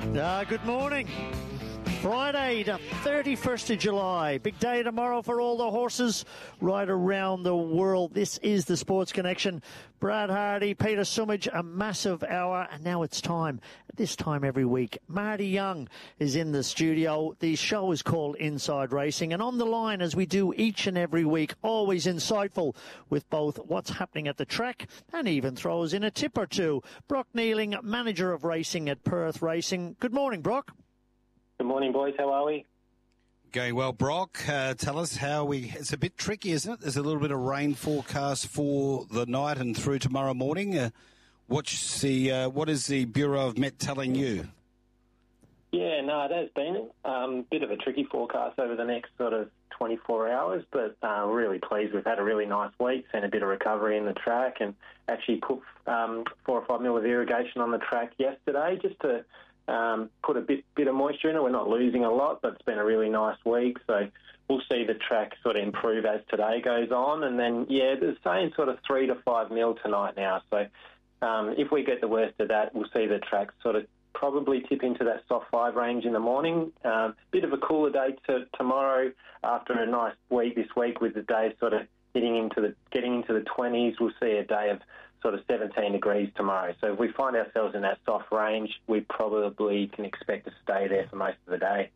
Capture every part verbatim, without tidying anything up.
Uh, good morning. Friday, the thirty-first of July. Big day tomorrow for all the horses right around the world. This is the Sports Connection. Brad Hardy, Peter Sumage, a massive hour. And now it's time, at this time every week, Marty Young is in the studio. The show is called Inside Racing. And on the line, as we do each and every week, always insightful with both what's happening at the track and even throws in a tip or two. Brock Neeling, manager of racing at Perth Racing. Good morning, Brock. Good morning, boys. How are we? Going well, Brock. Uh, tell us how we... It's a bit tricky, isn't it? There's a little bit of rain forecast for the night and through tomorrow morning. Uh, what's the, uh, what is the Bureau of Met telling you? Yeah, no, it has been a um, bit of a tricky forecast over the next sort of twenty-four hours, but uh, we're really pleased. We've had a really nice week, seen a bit of recovery in the track, and actually put um, four or five mil of irrigation on the track yesterday just to... Um, put a bit bit of moisture in it. We're not losing a lot, but it's been a really nice week. So we'll see the track sort of improve as today goes on. And then, yeah, they're saying sort of three to five mil tonight now. So um, if we get the worst of that, we'll see the track sort of probably tip into that soft five range in the morning. Um, bit of a cooler day to tomorrow after a nice week this week with the day sort of hitting into the getting into the twenties. We'll see a day of sort of seventeen degrees tomorrow. So if we find ourselves in that soft range, we probably can expect to stay there for most of the day.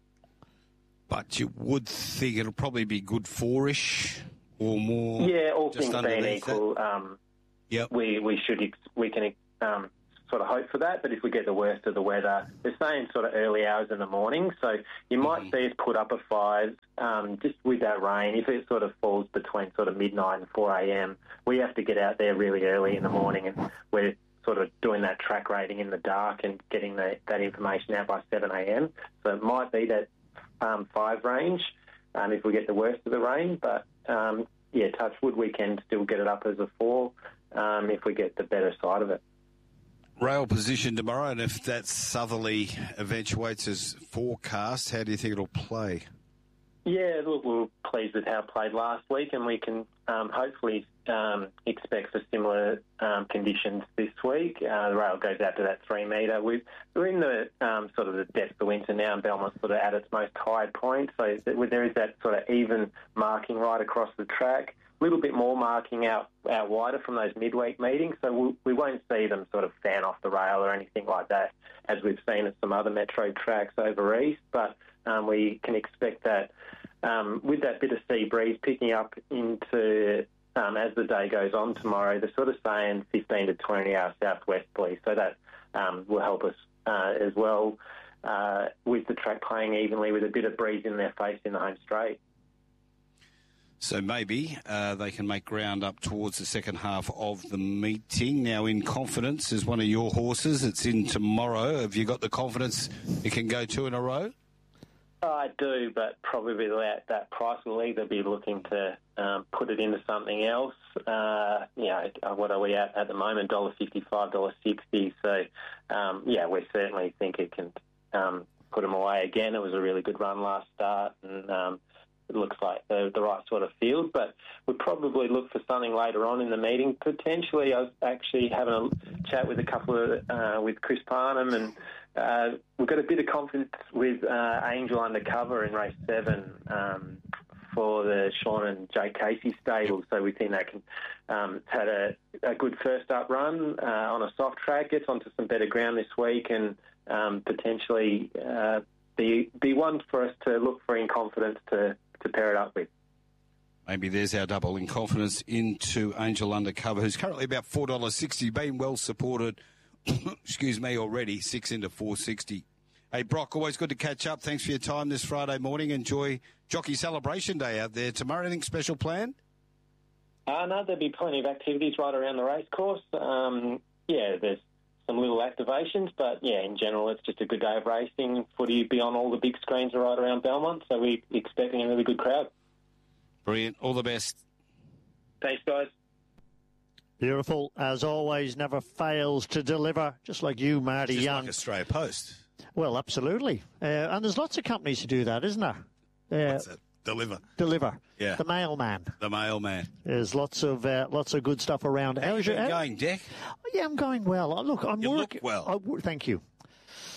But you would think it'll probably be good four-ish or more? Yeah, all things being equal, um, yep. we, we should ex- we can um, sort of hope for that. But if we get the worst of the weather, they're saying sort of early hours in the morning. So you might mm-hmm. see us put up a five um, just with that rain. If it sort of falls between sort of midnight and four a.m., we have to get out there really early in the morning, and we're sort of doing that track rating in the dark and getting the, that information out by seven a.m. So it might be that um, five range um, if we get the worst of the rain. But, um, yeah, touch wood, we can still get it up as a four um, if we get the better side of it. Rail position tomorrow, and if that southerly eventuates as forecast, how do you think it'll play? Yeah, look, we were pleased with how it played last week, and we can um, hopefully um, expect for similar um, conditions this week. Uh, the rail goes out to that three metre. We've, we're in the um, sort of the depth of winter now, and Belmont's sort of at its most high point, so there is that sort of even marking right across the track. A little bit more marking out, out wider from those midweek meetings, so we, we won't see them sort of fan off the rail or anything like that, as we've seen at some other metro tracks over east, but um, we can expect that um, with that bit of sea breeze picking up into, um, as the day goes on tomorrow, they're sort of saying fifteen to twenty hour southwesterly, so that um, will help us uh, as well uh, with the track playing evenly with a bit of breeze in their face in the home straight. So maybe uh, they can make ground up towards the second half of the meeting. Now, In Confidence is one of your horses. It's in tomorrow. Have you got the confidence it can go two in a row? I do, but probably that, that price will either be looking to um, put it into something else. Uh, you know, what are we at at the moment? one dollar fifty-five, one dollar sixty. So, um, yeah, we certainly think it can um, put them away again. It was a really good run last start, and um, it looks like the, the right sort of field, but we'd probably look for something later on in the meeting. Potentially, I was actually having a chat with a couple of, uh, with Chris Parnham, and uh, we've got a bit of confidence with uh, Angel Undercover in race seven um, for the Sean and Jay Casey stable, so we think that can um, had a, a good first up run uh, on a soft track, gets onto some better ground this week, and um, potentially uh, be, be one for us to look for In Confidence to to pair it up with. Maybe there's our double In Confidence into Angel Undercover, who's currently about four dollars sixty, been well supported, excuse me, already, six into four sixty. Hey, Brock, always good to catch up. Thanks for your time this Friday morning. Enjoy Jockey Celebration Day out there tomorrow. Anything special planned? Uh, no, there'll be plenty of activities right around the race course. Um, yeah, there's some little activations, but yeah, in general, it's just a good day of racing. Footy be on all the big screens right around Belmont, so we're expecting a really good crowd. Brilliant. All the best. Thanks, guys. Beautiful. As always, never fails to deliver, just like you, Marty just Young. Like Australia Post. Well, absolutely. Uh, and there's lots of companies who do that, isn't there? Uh, What's that? Deliver. Deliver. Yeah. The mailman. The mailman. There's lots of uh, lots of good stuff around. How How's you your going, Dick? Yeah, I'm going well. Look, I'm you work- look well. I, thank you.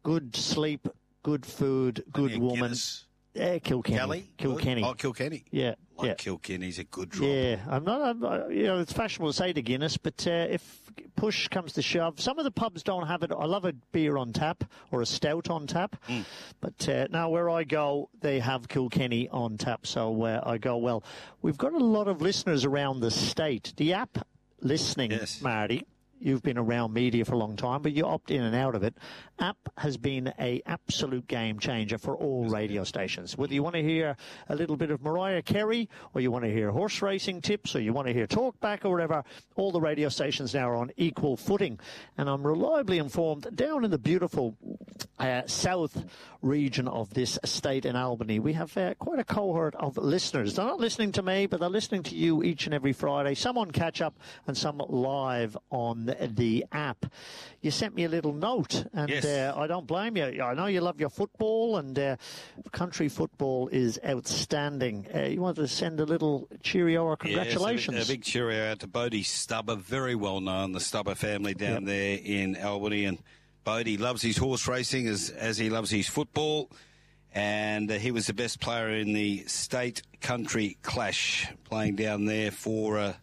good sleep, good food, good woman. Guinness. Yeah, Kilkenny. Kelly? Kilkenny. Oh, Kilkenny. Yeah. Like yeah. Kilkenny's a good drop. Yeah, I'm not. I'm, uh, you know, it's fashionable to say the Guinness, but uh, if push comes to shove, some of the pubs don't have it. I love a beer on tap or a stout on tap, mm. but uh, now where I go, they have Kilkenny on tap. So uh, I go, well, we've got a lot of listeners around the state. The app listening, yes. Marty. You've been around media for a long time, but you opt in and out of it. App has been a absolute game changer for all radio stations. Whether you want to hear a little bit of Mariah Carey, or you want to hear horse racing tips, or you want to hear talkback or whatever, all the radio stations now are on equal footing. And I'm reliably informed down in the beautiful uh, south region of this state in Albany, we have uh, quite a cohort of listeners. They're not listening to me, but they're listening to you each and every Friday. Some on catch up and some live on the app. You sent me a little note, and yes. uh, I don't blame you. I know you love your football, and uh, country football is outstanding. Uh, you want to send a little cheerio or congratulations? Yes, a, big, a big cheerio out to Bodie Stubber, very well known, the Stubber family down yep. there in Albany, and Bodie loves his horse racing as, as he loves his football, and uh, he was the best player in the state country clash, playing down there for uh,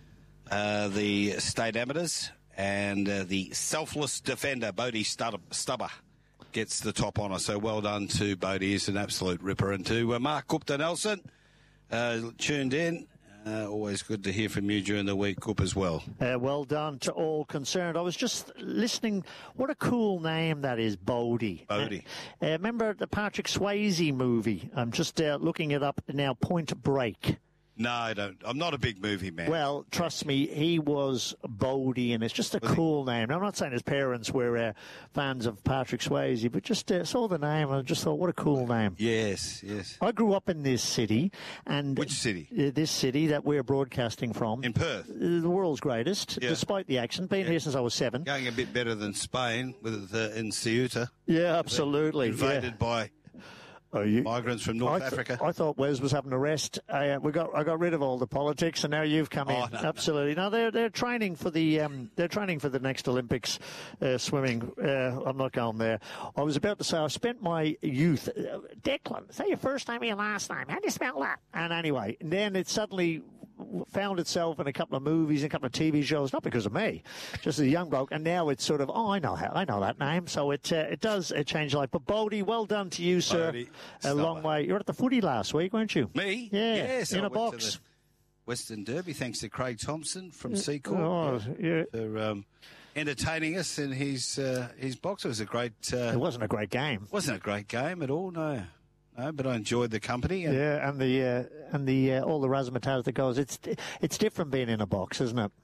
uh, the state amateurs. And uh, the selfless defender, Bodie Stubber, gets the top honour. So well done to Bodie. He's an absolute ripper. And to uh, Mark Gupta Nelson, uh, tuned in. Uh, always good to hear from you during the week, Coop, as well. Uh, well done to all concerned. I was just listening. What a cool name that is, Bodie. Bodie. Uh, uh, remember the Patrick Swayze movie? I'm just uh, looking it up now, Point Break. No, I don't. I'm not a big movie man. Well, trust me, he was Bodie, and it's just a was cool he? name. I'm not saying his parents were uh, fans of Patrick Swayze, but just uh, saw the name and I just thought, what a cool name. Yes, yes. I grew up in this city. and Which city? Uh, this city that we're broadcasting from. In Perth? Uh, the world's greatest, yeah. despite the accent. Been yeah. here since I was seven. Going a bit better than Spain with uh, in Ceuta. Yeah, absolutely. Invaded yeah. by... Oh, you, migrants from North I th- Africa. I thought Wes was having a rest. I, uh, we got I got rid of all the politics, and now you've come oh, in. No, Absolutely. No. Now they're they're training for the um, they're training for the next Olympics uh, swimming. Uh, I'm not going there. I was about to say I spent my youth. Uh, Declan, say your first name or your last name. How do you spell that? And anyway, and then it suddenly found itself in a couple of movies and a couple of T V shows, not because of me, just as a young bloke. And now it's sort of, oh, I know how, I know that name. So it uh, it does uh, change life. But Bodie, well done to you, sir. Bodie, a long way. You were at the footy last week, weren't you? Me? Yeah. Yes. In I a box. Western Derby, thanks to Craig Thompson from Seacourt oh, yeah. for um, entertaining us in his uh, his box. It was a great. Uh, it wasn't a great game. Wasn't a great game at all. No. No, but I enjoyed the company. And yeah, and the uh, and the uh, all the razzmatazz that goes. It's it's different being in a box, isn't it?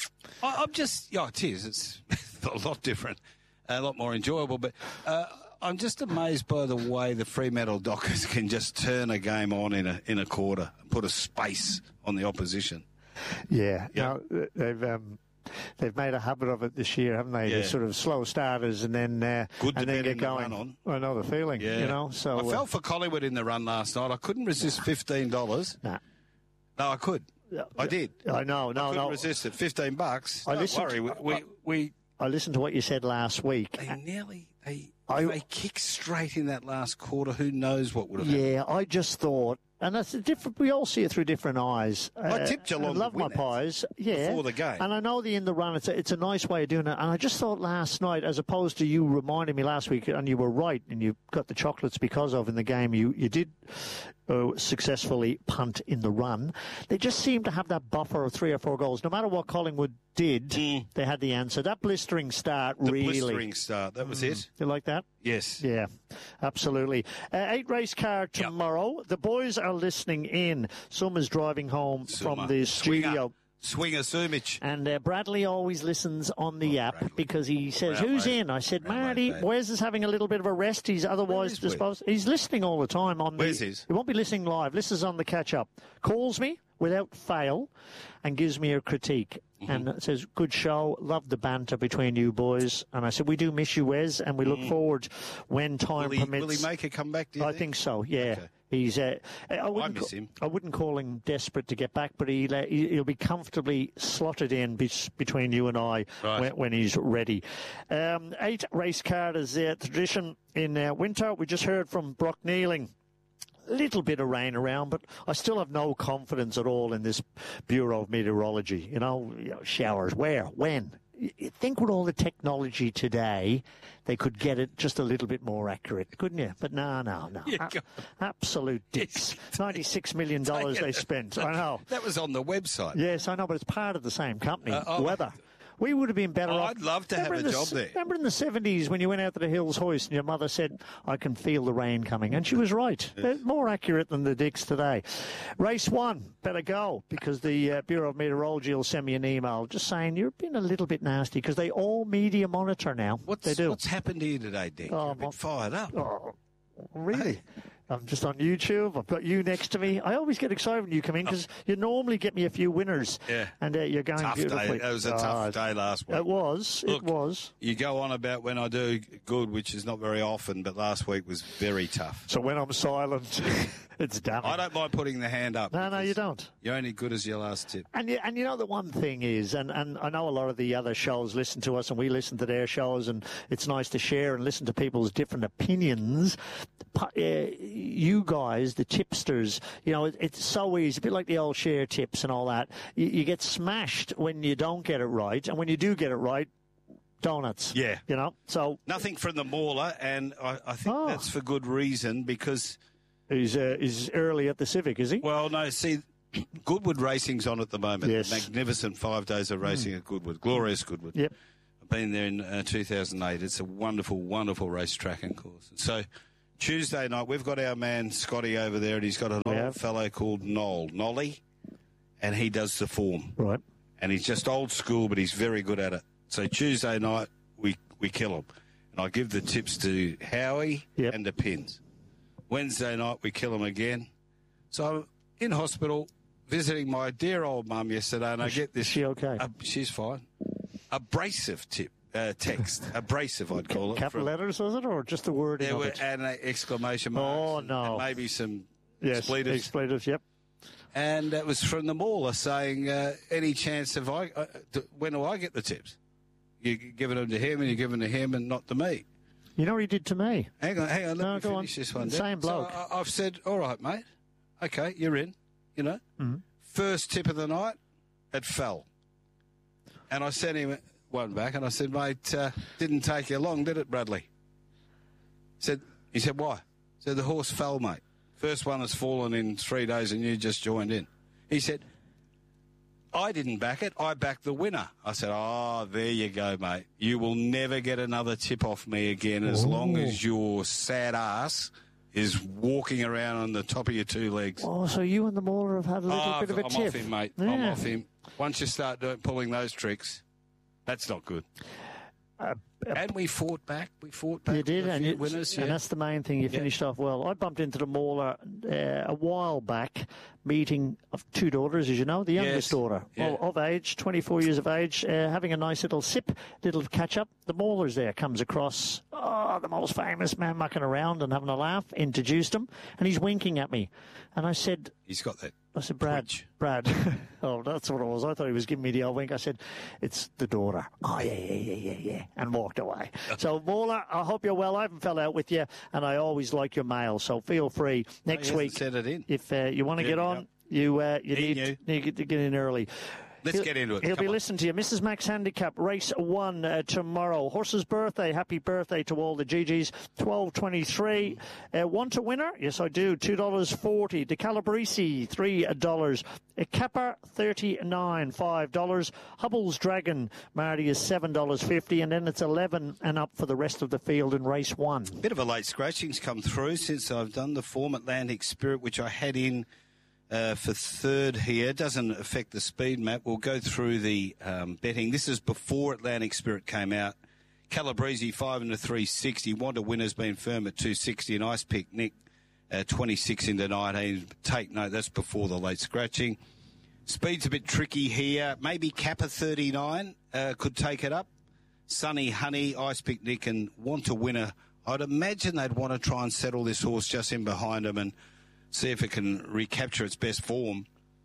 I, I'm just, yeah, it is. It's a lot different, a lot more enjoyable. But uh, I'm just amazed by the way the Fremantle Dockers can just turn a game on in a in a quarter and put a space on the opposition. Yeah, yeah. No, they've. Um, They've made a habit of it this year, haven't they? Yeah. They're sort of slow starters and then uh, Good and to then get the going. On. I know the feeling, yeah. you know. So I uh, fell for Collingwood in the run last night. I couldn't resist fifteen dollars. Nah. No, I could. I did. I know. No, I couldn't no. resist it. Fifteen bucks. I Don't listened, worry. We, we, I, we I listened to what you said last week. They nearly they I, they kicked straight in that last quarter. Who knows what would have happened? Yeah, I just thought. And that's a different. We all see it through different eyes. I tipped Geelong. Uh, I love to my win pies. Yeah, before the game. And I know the in the run. It's a, it's a nice way of doing it. And I just thought last night, as opposed to you reminding me last week, and you were right, and you got the chocolates because of in the game. You you did uh, successfully punt in the run. They just seemed to have that buffer of three or four goals. No matter what Collingwood did, mm. they had the answer. That blistering start, the really. blistering start. That was mm. it. You like that? Yes. Yeah, absolutely. Uh, eight race car tomorrow. Yep. The boys are listening in. Summer's driving home Summer. from the studio. Swinger Sumich. And uh, Bradley always listens on the oh, app Bradley. because he says, Bradley. who's in? I said, Marty, Wes is having a little bit of a rest. He's otherwise disposed. He's listening all the time. on the. Where's his? He won't be listening live. Listens on the catch-up. Calls me without fail and gives me a critique. Mm-hmm. And it says, good show, love the banter between you boys. And I said, we do miss you, Wes, and we look mm. forward when time will he, permits. Will he make a comeback, do you I think? think so, yeah. Okay. He's. Uh, I, wouldn't I miss ca- him. I wouldn't call him desperate to get back, but he'll, uh, he'll be comfortably slotted in be- between you and I Right. when, when he's ready. Um, eight race card is uh, tradition in uh, winter. We just heard from Brock Neeling. Little bit of rain around, but I still have no confidence at all in this Bureau of Meteorology. You know, you know showers. Where? When? You think with all the technology today, they could get it just a little bit more accurate, couldn't you? But no, no, no. Yeah, A- absolute dicks. ninety-six million dollars they spent. I know. That was on the website. Yes, I know, but it's part of the same company, Uh, oh, Weather. We would have been better Oh, off. I'd love to have Remember a in the job s- there. Remember in the seventies when you went out to the Hills Hoist and your mother said, I can feel the rain coming. And she was right. They're more accurate than the dicks today. Race one, better go, because the uh, Bureau of Meteorology will send me an email just saying you're being a little bit nasty, because they all media monitor now. What's, they do. what's happened here today, Dick? Oh, You're a bit my- fired up. Oh, really? I'm just on YouTube. I've got you next to me. I always get excited when you come in because you normally get me a few winners. Yeah. And uh, you're going Tough beautifully. day. That was a Oh, tough day last week. It was. Look, it was. You go on about when I do good, which is not very often, but last week was very tough. So when I'm silent, it's done. I don't mind putting the hand up. No, no, because you don't. You're only good as your last tip. And you, and you know the one thing is, and, and I know a lot of the other shows listen to us and we listen to their shows, and it's nice to share and listen to people's different opinions. Uh, you guys, the tipsters, you know, it, it's so easy, a bit like the old share tips and all that. You, you get smashed when you don't get it right, and when you do get it right, donuts. Yeah. You know, so Nothing from the mauler, and I, I think Oh. that's for good reason because, he's, uh, he's early at the Civic, is he? well, no, see, Goodwood Racing's on at the moment. Yes. Magnificent five days of racing at Goodwood. Glorious Goodwood. Yep. I've been there in uh, two thousand eight. It's a wonderful, wonderful racetrack and course. So Tuesday night, we've got our man Scotty over there, and he's got an We old have. fellow called Noel, Nolly, and he does the form. Right. And he's just old school, but he's very good at it. So Tuesday night, we, we kill him. And I give the tips to Howie Yep. and the pins. Wednesday night, we kill him again. So I'm in hospital visiting my dear old mum yesterday, and I get this. Is she okay? Uh, she's fine. Abrasive tip, uh, text. Abrasive, I'd call it. Capital from- letters, was it, or just the wording There of were it? and an exclamation Oh, marks. and- no. And maybe some Yes, expletives. expletives, yep. And that was from the mauler saying, uh, any chance of I, uh, d- when do I get the tips? You're giving them to him and you're giving them to him and not to me. You know what he did to me? Hang on, hang on, let No, me go finish on. this one. Same So bloke. I, I've said, all right, mate. Okay, you're in, you know. Mm-hmm. First tip of the night, it fell. And I sent him one back and I said, mate, uh, didn't take you long, did it, Bradley? Said, he said, why? Said, the horse fell, mate. First one has fallen in three days and you just joined in. He said, I didn't back it. I backed the winner. I said, oh, there you go, mate. You will never get another tip off me again as Ooh. long as your sad ass is walking around on the top of your two legs. Oh, so you and the mauler have had a little Oh, bit of a I'm tiff. off him, mate. I'm Yeah. off him. Once you start doing, pulling those tricks, that's not good. Uh, and we fought back. We fought back. You did, with a and, few you, winners. and Yeah. that's the main thing. You finished off well. I bumped into the mauler uh, a while back, meeting of two daughters, as you know, the youngest Yes. daughter Yeah. of, of age, twenty-four years of age, uh, having a nice little sip, little catch up. The mauler's there, comes across, oh, the most famous man mucking around and having a laugh, introduced him, and he's winking at me. And I said, He's got that. I said, Brad, twitch. Brad. Oh, that's what it was. I thought he was giving me the old wink. I said, it's the daughter. Oh, yeah, yeah, yeah, yeah, yeah. And walked away. So, Mauler, I hope you're well. I haven't fell out with you, and I always like your mail. So feel free next he hasn't week. said it in. If uh, you want to Yeah, get yeah. on, you uh, you He need, need to get in early. Let's He'll- get into it. He'll Come be on. listening to you. Missus Max Handicap, race one uh, tomorrow. Horse's birthday. Happy birthday to all the G Gs. twelve twenty-three. Uh, want a winner? Yes, I do. two dollars forty. De Calabrese, three dollars. A Kappa, thirty-nine, five dollars. Hubble's Dragon, Marty, is seven dollars fifty. And then it's eleven and up for the rest of the field in race one. Bit of a late scratching's come through since I've done the form Atlantic Spirit, which I had in uh, for third here. Doesn't affect the speed map. We'll go through the um, betting. This is before Atlantic Spirit came out. Calabrese five into three sixty. Wanda Winner's been firm at two sixty. And Ice Pick Nick uh, twenty-six into nineteen. Take note, that's before the late scratching. Speed's a bit tricky here. Maybe Kappa thirty-nine uh, could take it up. Sunny Honey, Ice Pick Nick, and Want a Winner. I'd imagine they'd want to try and settle this horse just in behind him and see if it can recapture its best form.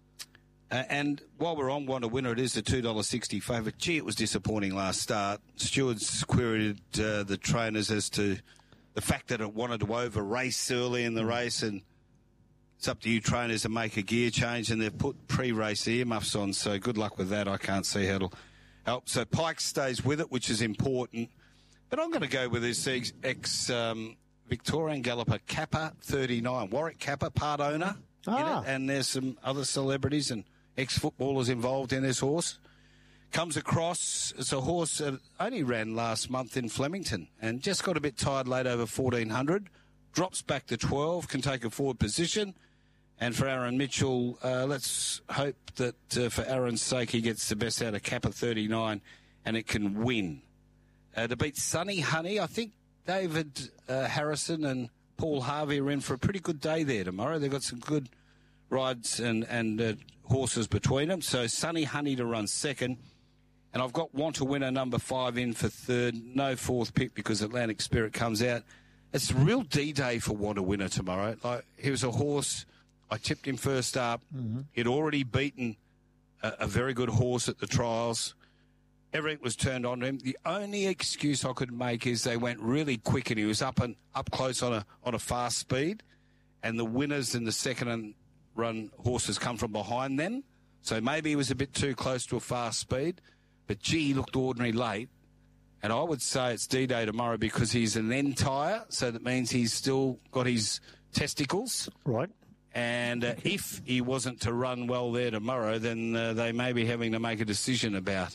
Uh, and while we're on Want a Winner, it is a two dollars sixty favourite. Gee, it was disappointing last start. Stewards queried uh, the trainers as to the fact that it wanted to over-race early in the race, and it's up to you trainers to make a gear change, and they've put pre-race earmuffs on, so good luck with that. I can't see how it'll help. So Pike stays with it, which is important. But I'm going to go with this ex, ex um, Victorian galloper Kappa thirty-nine. Warwick Kappa, part owner ah. in it, and there's some other celebrities and ex-footballers involved in this horse. Comes across, it's a horse that only ran last month in Flemington and just got a bit tired late over fourteen hundred. Drops back to twelve, can take a forward position. And for Aaron Mitchell, uh, let's hope that uh, for Aaron's sake he gets the best out of Kappa thirty-nine and it can win. Uh, to beat Sunny Honey, I think David uh, Harrison and Paul Harvey are in for a pretty good day there tomorrow. They've got some good rides and, and uh, horses between them. So Sunny Honey to run second. And I've got Want a Winner number five in for third. No fourth pick because Atlantic Spirit comes out. It's a real D-Day for Want a Winner tomorrow. Like, he was a horse, I tipped him first up. Mm-hmm. He'd already beaten a, a very good horse at the trials. Everything was turned on to him. The only excuse I could make is they went really quick and he was up and up close on a on a fast speed. And the winners in the second and run horses come from behind them. So maybe he was a bit too close to a fast speed. But, gee, he looked ordinary late. And I would say it's D-Day tomorrow because he's an end tyre, so that means he's still got his testicles. Right. And uh, if he wasn't to run well there tomorrow, then uh, they may be having to make a decision about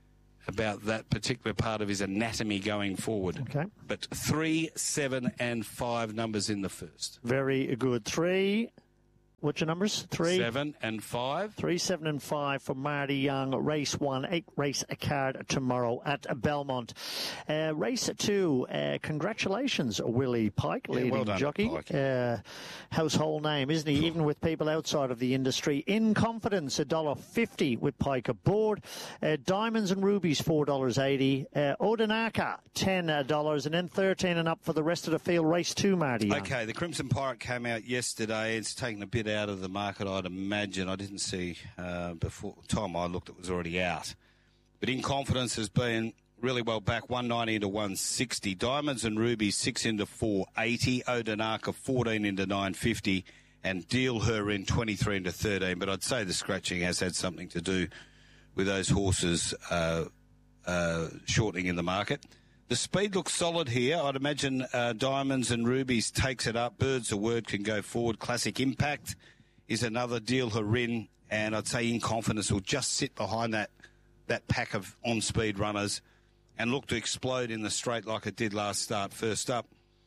about that particular part of his anatomy going forward. Okay. But three, seven, and five numbers in the first. Very good. Three... What's your numbers? Three? Seven and five. Three, seven, and five for Marty Young. Race one, eight race a card tomorrow at Belmont. Uh, race two, uh, congratulations, Willie Pike, yeah, leading well done, jockey. Pike. Uh, household name, isn't he? Even with people outside of the industry. In Confidence, one dollar fifty with Pike aboard. Uh, Diamonds and Rubies, four dollars eighty. Uh, Odinaka, ten dollars. And then thirteen and up for the rest of the field. Race two, Marty Young. Okay, the Crimson Pirate came out yesterday. It's taken a bit out of the market, I'd imagine. I didn't see uh, before time I looked, it was already out. But In Confidence has been really well back, one ninety into one sixty. Diamonds and Rubies, six into four eighty. Odinaka, fourteen into nine fifty. And Deal Her in twenty-three into thirteen. But I'd say the scratching has had something to do with those horses uh, uh, shortening in the market. The speed looks solid here. I'd imagine uh, Diamonds and Rubies takes it up. Birds of Word can go forward. Classic Impact is another. Deal Her in. And I'd say In Confidence will just sit behind that, that pack of on-speed runners and look to explode in the straight like it did last start, first up.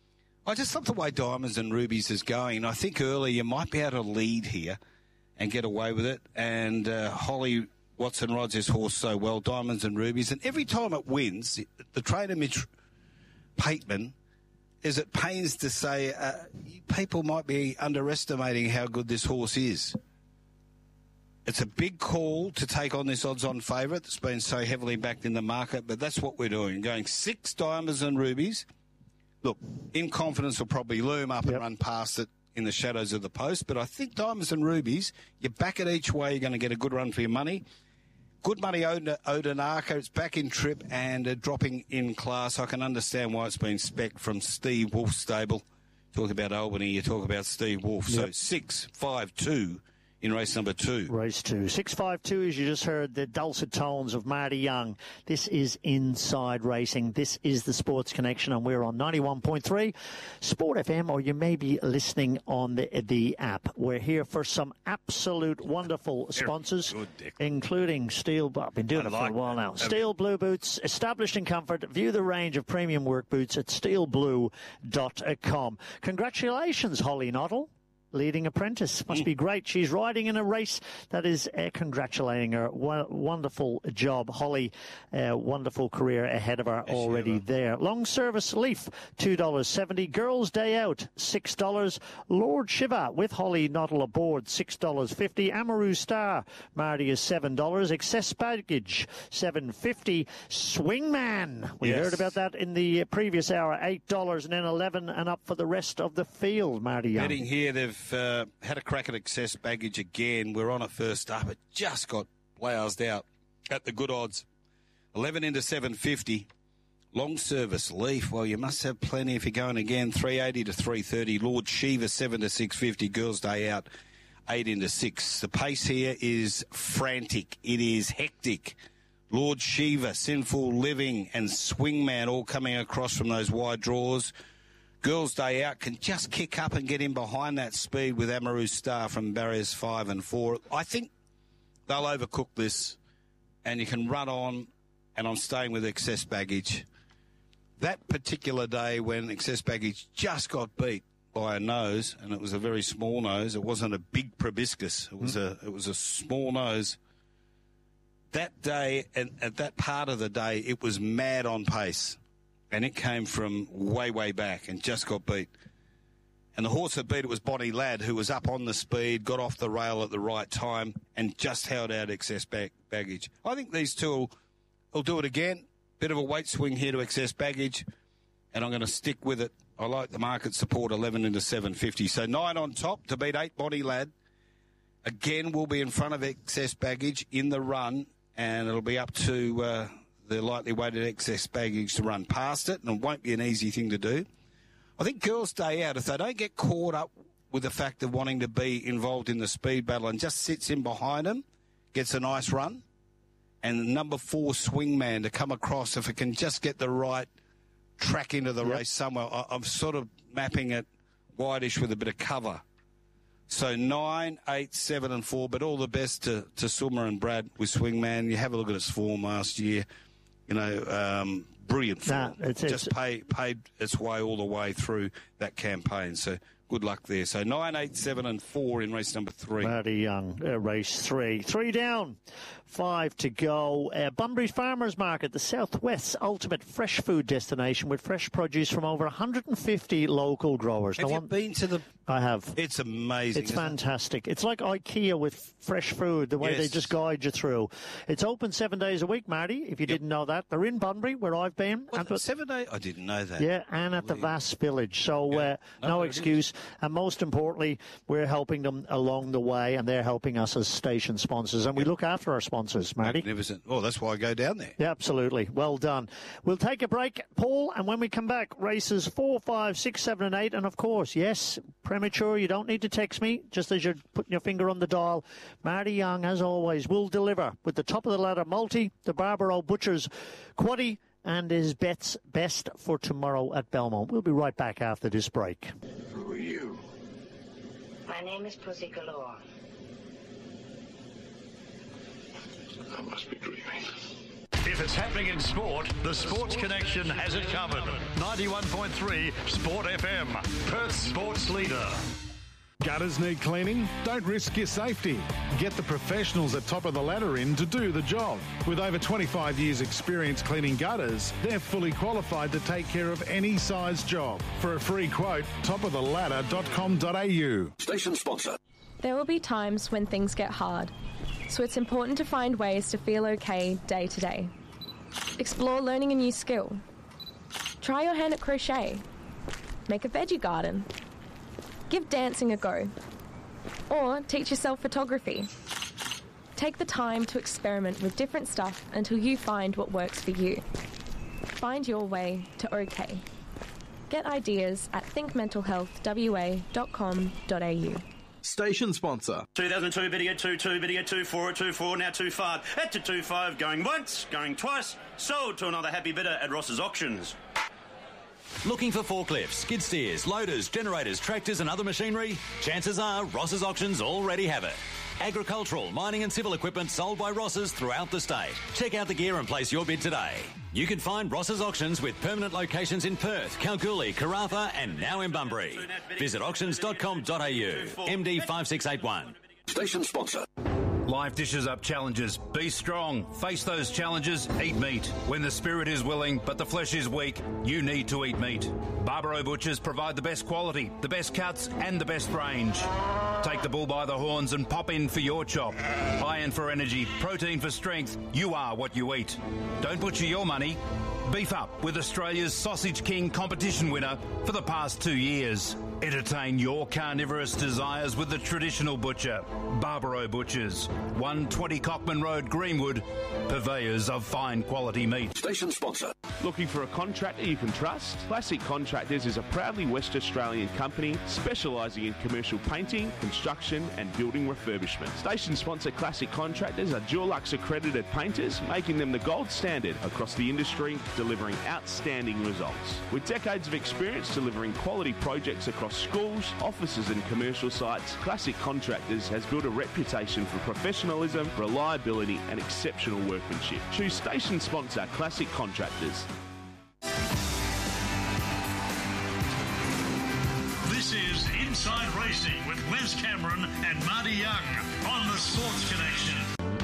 I just love the way Diamonds and Rubies is going. I think early you might be able to lead here and get away with it. And uh, Holly Watson rides his horse so well, Diamonds and Rubies. And every time it wins, the trainer Mitch Pateman is at pains to say uh, people might be underestimating how good this horse is. It's a big call to take on this odds-on favourite that's been so heavily backed in the market, but that's what we're doing. Going six Diamonds and Rubies. Look, In Confidence will probably loom up yep. and run past it in the shadows of the post, but I think Diamonds and Rubies, you back it each way, you're going to get a good run for your money. Good money, Odinaka. It's back in trip and uh, dropping in class. I can understand why it's been spec'd from Steve Wolf's stable. Talk about Albany, you talk about Steve Wolf. Yep. So six, five, two in race number two. Race two. six five two, as you just heard, the dulcet tones of Marty Young. This is Inside Racing. This is the Sports Connection, and we're on ninety-one point three Sport F M, or you may be listening on the, the app. We're here for some absolute wonderful sponsors, good, including Steel. I've been doing I it like for a while that. now. Steel Blue Boots, established in comfort. View the range of premium work boots at steel blue dot com. Congratulations, Holly Noddle. Leading apprentice. Must be great. She's riding in a race that is uh, congratulating her. W- wonderful job, Holly. Uh, wonderful career ahead of her yes, already there. Long Service Leaf, two dollars seventy. Girls Day Out, six dollars. Lord Shiva with Holly Noddle aboard, six dollars fifty. Amaru Star, Marty is seven dollars. Excess Baggage, seven dollars fifty. Swingman, we yes. heard about that in the previous hour, eight dollars, and then eleven and up for the rest of the field, Marty Young. Heading here, they've We've uh, had a crack at excess baggage again. We're on it first up. It just got bloused out at the good odds. eleven into seven fifty. Long service Leaf. Well, you must have plenty if you're going again. three eighty to three thirty. Lord Shiva seven to six fifty. Girls Day Out eight into six. The pace here is frantic. It is hectic. Lord Shiva, Sinful Living, and Swingman all coming across from those wide draws. Girls Day Out can just kick up and get in behind that speed with Amaru Star from barriers five and four. I think they'll overcook this, and you can run on, and I'm staying with excess baggage. That particular day when excess baggage just got beat by a nose, and it was a very small nose. It wasn't a big proboscis. It was mm. a it was a small nose. That day, and at that part of the day, it was mad on pace, and it came from way, way back and just got beat. And the horse that beat it was Bonnie Ladd, who was up on the speed, got off the rail at the right time, and just held out excess bag- baggage. I think these two will, will do it again. Bit of a weight swing here to excess baggage, and I'm going to stick with it. I like the market support, eleven into seven fifty. So nine on top to beat eight, Bonnie Ladd. Again, we'll be in front of excess baggage in the run, and it'll be up to uh, the lightly weighted excess baggage to run past it, and it won't be an easy thing to do. I think Girls Day Out, if they don't get caught up with the fact of wanting to be involved in the speed battle and just sits in behind them, gets a nice run, and number four, Swingman, to come across, if it can just get the right track into the yep. race somewhere. I, I'm sort of mapping it wideish with a bit of cover. So nine, eight, seven, and four. But all the best to, to Summer and Brad with Swingman. You have a look at its form last year. You know, um, brilliant form. Nah, it's, Just it's, pay, paid its way all the way through that campaign. So good luck there. So nine, eight, seven, and four in race number three. Marty Young, uh, race three. Three down, five to go. Uh, Bunbury Farmers Market, the Southwest's ultimate fresh food destination with fresh produce from over one hundred fifty local growers. Have now, you one, been to the... I have. It's amazing. It's fantastic. It? It's like IKEA with fresh food, the way yes. they just guide you through. It's open seven days a week, Marty, if you yep. didn't know that. They're in Bunbury, where I've been. What, and seven days? I didn't know that. Yeah, and at the Vass Village. So yeah. uh, no, no excuse. And most importantly, we're helping them along the way, and they're helping us as station sponsors. And we look after our sponsors, Marty. Magnificent. Oh, that's why I go down there. Yeah, absolutely. Well done. We'll take a break, Paul, and when we come back, races four, five, six, seven, and eight. And, of course, yes, premature, you don't need to text me, just as you're putting your finger on the dial. Marty Young, as always, will deliver with the top-of-the-ladder multi, the Barbaro Butchers quaddie, and his bets best for tomorrow at Belmont. We'll be right back after this break. Who are you? My name is Pussy Galore. I must be dreaming. If it's happening in sport, the Sports Connection has it covered. ninety-one point three Sport F M, Perth's sports leader. Gutters need cleaning? Don't risk your safety. Get the professionals at Top of the Ladder in to do the job. With over twenty-five years experience cleaning gutters, they're fully qualified to take care of any size job. For a free quote, top of the ladder dot com dot a u. Station sponsor. There will be times when things get hard, so it's important to find ways to feel okay day to day. Explore learning a new skill. Try your hand at crochet. Make a veggie garden. Give dancing a go. Or teach yourself photography. Take the time to experiment with different stuff until you find what works for you. Find your way to OK. Get ideas at think mental health w a dot com dot a u. Station sponsor. two thousand two, biddy at two two, biddy at two four, at two four, now two five. At to two five, going once, going twice. Sold to another happy bidder at Ross's Auctions. Looking for forklifts, skid steers, loaders, generators, tractors and other machinery? Chances are Ross's Auctions already have it. Agricultural, mining and civil equipment sold by Ross's throughout the state. Check out the gear and place your bid today. You can find Ross's Auctions with permanent locations in Perth, Kalgoorlie, Karratha and now in Bunbury. Visit auctions dot com dot a u. M D five six eight one. Station sponsor. Life dishes up challenges. Be strong. Face those challenges. Eat meat. When the spirit is willing, but the flesh is weak, you need to eat meat. Barbaro Butchers provide the best quality, the best cuts, and the best range. Take the bull by the horns and pop in for your chop. Iron for energy, protein for strength. You are what you eat. Don't butcher your money. Beef up with Australia's Sausage King competition winner for the past two years. Entertain your carnivorous desires with the traditional butcher, Barbaro Butchers, one twenty Cockman Road, Greenwood, purveyors of fine quality meat. Station sponsor. Looking for a contractor you can trust? Classic Contractors is a proudly West Australian company specialising in commercial painting, construction and building refurbishment. Station sponsor Classic Contractors are Dulux accredited painters, making them the gold standard across the industry, delivering outstanding results. With decades of experience delivering quality projects across schools, offices and commercial sites, Classic Contractors has built a reputation for professionalism, reliability and exceptional workmanship. Choose station sponsor Classic Contractors. This is Inside Racing with Wes Cameron and Marty Young on the Sports Connection.